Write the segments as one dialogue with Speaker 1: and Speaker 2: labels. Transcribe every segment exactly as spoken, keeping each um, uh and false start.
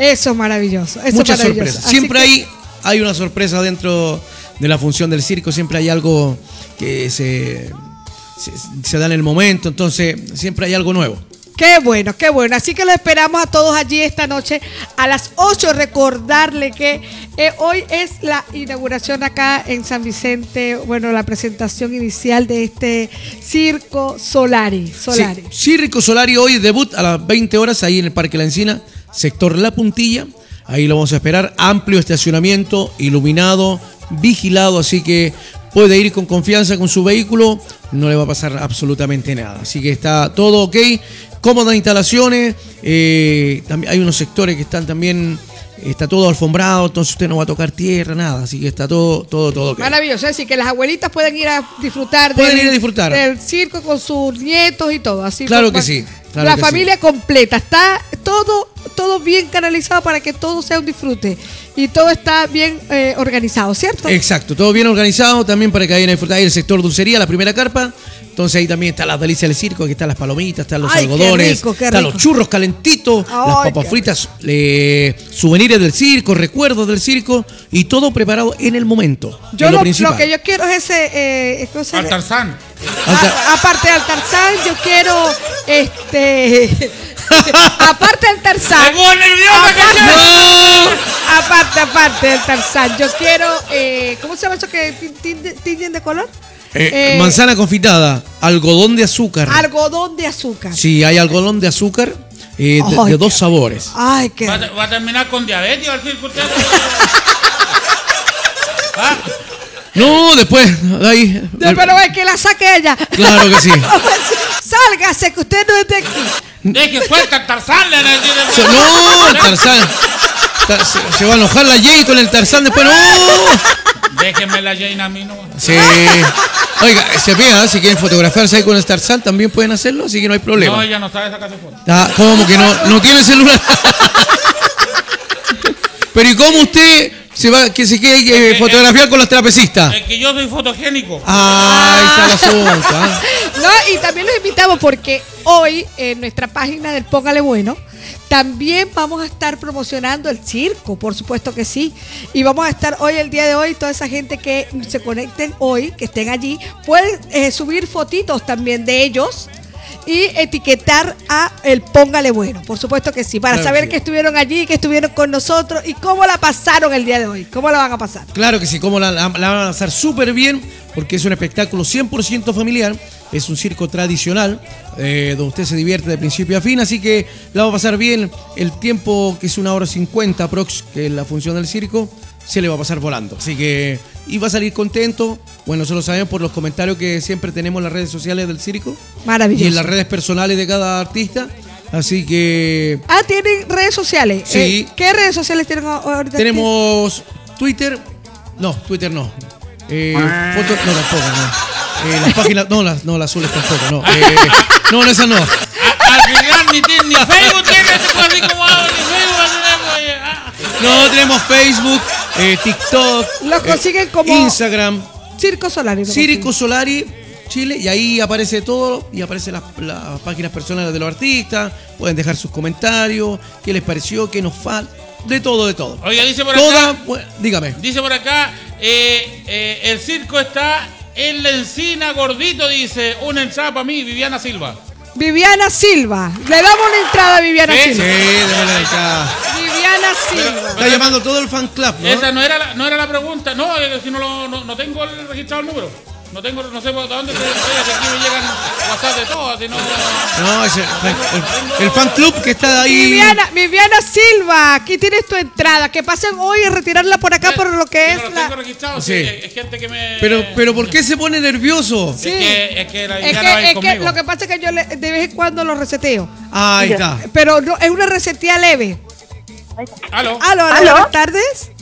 Speaker 1: Eso es maravilloso. Eso
Speaker 2: Muchas
Speaker 1: es maravilloso.
Speaker 2: sorpresas. Siempre
Speaker 1: que...
Speaker 2: hay, hay una sorpresa dentro de la función del circo, siempre hay algo que se, se, se da en el momento, entonces siempre hay algo nuevo.
Speaker 1: Qué bueno, qué bueno. Así que los esperamos a todos allí esta noche a las ocho. Recordarle que eh, hoy es la inauguración acá en San Vicente, bueno, la presentación inicial de este Circo Solari. Solari.
Speaker 2: Sí, Circo Solari hoy debut a las veinte horas ahí en el Parque La Encina, sector La Puntilla. Ahí lo vamos a esperar. Amplio estacionamiento, iluminado, vigilado, así que puede ir con confianza con su vehículo, no le va a pasar absolutamente nada. Así que está todo ok. Cómodas instalaciones, eh, también hay unos sectores que están también, está todo alfombrado, entonces usted no va a tocar tierra, nada, así que está todo, todo, todo okay.
Speaker 1: Maravilloso, es decir, que las abuelitas pueden ir a disfrutar,
Speaker 2: pueden
Speaker 1: del,
Speaker 2: ir a disfrutar
Speaker 1: del circo con sus nietos y todo, así.
Speaker 2: Claro que sí. Claro
Speaker 1: la
Speaker 2: que
Speaker 1: familia
Speaker 2: sí.
Speaker 1: completa, está todo, todo bien canalizado para que todo sea un disfrute y todo está bien eh, organizado, ¿cierto?
Speaker 2: Exacto, todo bien organizado también para que vayan a disfrutar. Ahí el sector dulcería, la primera carpa. Entonces ahí también están las delicias del circo, aquí están las palomitas, están los
Speaker 1: Ay,
Speaker 2: algodones,
Speaker 1: qué rico, qué
Speaker 2: están
Speaker 1: rico.
Speaker 2: los churros calentitos,
Speaker 1: Ay,
Speaker 2: las papas fritas, eh, souvenirs del circo, recuerdos del circo y todo preparado en el momento.
Speaker 1: Yo
Speaker 2: lo,
Speaker 1: lo,
Speaker 2: principal.
Speaker 1: lo que yo quiero es ese... Eh,
Speaker 3: Al Tarzán.
Speaker 1: A, aparte del Tarzán, yo quiero este... aparte del Tarzán. Aparte,
Speaker 2: ¡No!
Speaker 1: aparte, aparte del Tarzán, yo quiero... Eh, ¿Cómo se llama eso que tiñen de color?
Speaker 2: Eh,
Speaker 1: Eh,
Speaker 2: manzana confitada, algodón de azúcar.
Speaker 1: Algodón de azúcar.
Speaker 2: Sí, hay algodón de azúcar eh, de,
Speaker 1: Ay,
Speaker 2: de dos sabores.
Speaker 1: Ay, qué...
Speaker 3: ¿Va, va a terminar con diabetes al circo usted? ¿Ah?
Speaker 2: No, después, ahí.
Speaker 1: No, pero es que la saque ella.
Speaker 2: Claro que sí.
Speaker 1: Sálgase, que usted no es de aquí.
Speaker 3: Deje suelta al Tarzán, le van a decir.
Speaker 2: Se- no, el Tarzán. Ta- Se, se va a enojar la Jay con el Tarzán después. No.
Speaker 3: Déjeme la Jane a mí, no.
Speaker 2: Sí. Oiga, se pida, si quieren fotografiarse ahí con el Tarzán también pueden hacerlo, así que no hay problema.
Speaker 3: No, ella no sabe sacarse fotos.
Speaker 2: Ah, ¿cómo que no? ¿No tiene celular? Pero ¿y cómo usted se va, que se quiere eh,
Speaker 3: Es que-
Speaker 2: fotografiar con los trapecistas?
Speaker 3: Es que yo soy fotogénico.
Speaker 2: Ah, ahí está el asunto. ¿Ah?
Speaker 1: No, y también los invitamos porque hoy en nuestra página del Póngale Bueno también vamos a estar promocionando el circo, por supuesto que sí. Y vamos a estar hoy, el día de hoy, toda esa gente que se conecten hoy, que estén allí, pueden eh, subir fotitos también de ellos y etiquetar a el Póngale Bueno, por supuesto que sí, para
Speaker 2: Claro
Speaker 1: saber
Speaker 2: que sí.
Speaker 1: que estuvieron allí, que estuvieron con nosotros y cómo la pasaron el día de hoy, cómo la van a pasar.
Speaker 2: Claro que sí, como la, la- la van a pasar súper bien, porque es un espectáculo cien por ciento familiar, es un circo tradicional, eh, donde usted se divierte de principio a fin, así que la va a pasar bien. El tiempo, que es una hora cincuenta aprox, que es la función del circo, se le va a pasar volando, así que, y va a salir contento. Bueno, eso lo sabemos por los comentarios que siempre tenemos en las redes sociales del circo
Speaker 1: Maravilloso.
Speaker 2: y en las redes personales de cada artista, así que
Speaker 1: Ah, ¿tienen redes sociales?
Speaker 2: Sí.
Speaker 1: Eh, ¿Qué redes sociales tienen ahorita?
Speaker 2: tenemos Twitter, no, Twitter no. Eh, foto, no, tampoco, no. Eh, las páginas, no, las, no, las azules tampoco, no. Eh, no, no, esas no.
Speaker 3: A- Al final ni, tiene- ni Facebook tiene ese así como ahora, ni Facebook va a tener, oye, ah.
Speaker 2: No, tenemos Facebook, eh, TikTok,
Speaker 1: Los consiguen como-
Speaker 2: Instagram,
Speaker 1: Circo Solari. ¿no?
Speaker 2: Circo Solari Chile, y ahí aparece todo, y aparecen las, las páginas personales de los artistas, pueden dejar sus comentarios, qué les pareció, qué nos falta, de todo, de todo.
Speaker 3: Oiga, dice por
Speaker 2: Toda,
Speaker 3: acá,
Speaker 2: bueno, dígame.
Speaker 3: dice por acá, eh, eh, el circo está en la Encina, gordito, dice, una entrada para mí, Viviana Silva.
Speaker 1: Viviana Silva. Le damos una entrada a Viviana
Speaker 3: Sí,
Speaker 2: Sí,
Speaker 1: Silva.
Speaker 2: démosle acá.
Speaker 1: Viviana Silva.
Speaker 2: Está llamando todo el fan club, ¿no?
Speaker 3: Esa no era la, no era la pregunta, no, eh, si no, lo, no, no tengo el registrado el número. No tengo, no sé por dónde se, oye, si aquí me llegan WhatsApp de todo, si no.
Speaker 2: No, ese, el, el fan club que está ahí.
Speaker 1: Viviana, Viviana Silva, aquí tienes tu entrada. Que pasen hoy a retirarla por acá por lo que
Speaker 3: Yo
Speaker 1: es
Speaker 3: no lo tengo
Speaker 1: la...
Speaker 3: registrado,
Speaker 2: Sí.
Speaker 3: sí, es, es gente que me.
Speaker 2: Pero, pero ¿por qué se pone nervioso?
Speaker 3: Es que, es que la
Speaker 1: Es
Speaker 3: Viviana va a
Speaker 1: que,
Speaker 3: ir
Speaker 1: es que
Speaker 3: conmigo.
Speaker 1: lo que pasa es que yo le- de vez en cuando lo reseteo.
Speaker 2: Ah, ahí está.
Speaker 1: Pero no, es una resetía leve.
Speaker 3: Aló.
Speaker 1: Aló, aló,
Speaker 4: ¿Aló?
Speaker 1: buenas tardes.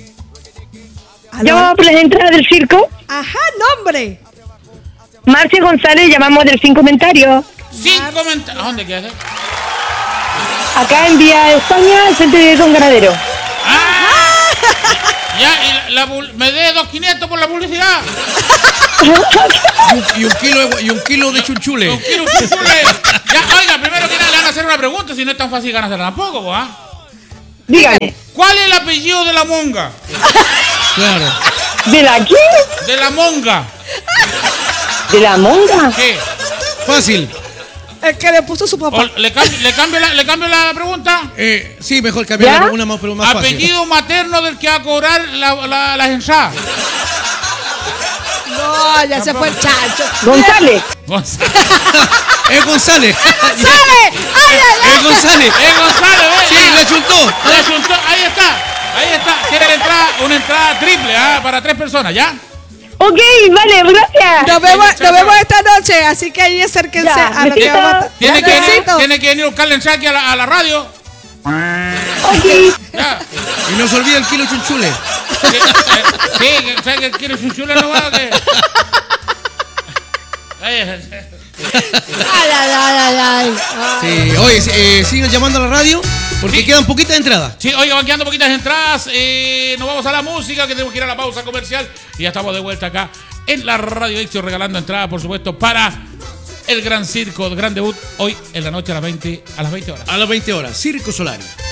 Speaker 1: Aló.
Speaker 4: Yo por las entradas del circo,
Speaker 1: Ajá, nombre.
Speaker 4: Marcia González, llamamos del Sin Comentarios.
Speaker 3: Sin comentarios. ¿A dónde quieres?
Speaker 4: Acá en Vía España, al frente de Don Ganadero.
Speaker 3: ¡Ah! Ya, y la, la pul- me dé dos quinientos por la publicidad.
Speaker 2: Y un, y un kilo de, y un kilo de chunchule.
Speaker 3: Un kilo de chule. Ya, oiga, primero que nada le van a hacer una pregunta, si no es tan fácil ganarse tampoco, pues, ¿ah?
Speaker 4: Dígame.
Speaker 3: ¿Cuál es el apellido de la monga?
Speaker 2: Claro.
Speaker 4: ¿De la qué?
Speaker 3: De la monga.
Speaker 4: ¿De la monga?
Speaker 3: ¿Qué?
Speaker 2: Fácil.
Speaker 1: El que le puso su
Speaker 3: O
Speaker 1: papá.
Speaker 3: ¿Le, cambio, le, cambio la, ¿Le cambio la pregunta?
Speaker 2: Eh, sí, mejor cambiar
Speaker 4: ¿Ya?
Speaker 2: una más, pero más fácil.
Speaker 3: Apellido materno del que va a cobrar la, la, las entradas.
Speaker 1: No, ya se fue el chancho.
Speaker 4: González.
Speaker 3: González.
Speaker 2: Es González.
Speaker 1: ¡Sale! ¡Ay, ay, ay!
Speaker 2: Es González.
Speaker 3: ¡Es González! ¿eh?
Speaker 2: Sí,
Speaker 3: Ya.
Speaker 2: le chuntó.
Speaker 3: Le chuntó. Ahí está. Ahí está. Tiene la entrada, una entrada triple ¿ah? Para tres personas, ¿ya?
Speaker 4: Ok, vale, gracias.
Speaker 1: Nos vemos,
Speaker 3: Chao,
Speaker 1: nos vemos
Speaker 3: chao.
Speaker 1: esta noche, así que ahí acérquense
Speaker 4: Ya,
Speaker 1: a lo que
Speaker 4: besito.
Speaker 1: vamos a...
Speaker 3: Tiene que, venir,
Speaker 1: Besito.
Speaker 3: tiene que venir a buscarle entrada aquí a la, a la radio.
Speaker 4: Ok.
Speaker 3: Ya.
Speaker 2: Y no se olvida el kilo chunchule.
Speaker 3: Que- eh, Sí, que ¿sabes que quieres un chule no va? Que... Ay,
Speaker 1: Ay, ay, ay, ay, ay.
Speaker 2: Sí, oye, eh, sigan llamando a la radio porque
Speaker 3: Sí.
Speaker 2: quedan poquitas entradas.
Speaker 3: Sí, oye, van quedando poquitas entradas. Eh, nos vamos a la música, que tenemos que ir a la pausa comercial. Y ya estamos de vuelta acá en la Radio Éxito, regalando entradas, por supuesto, para el gran circo, el gran debut, hoy en la noche a las veinte, a las veinte horas.
Speaker 2: A las veinte horas, Circo Solari.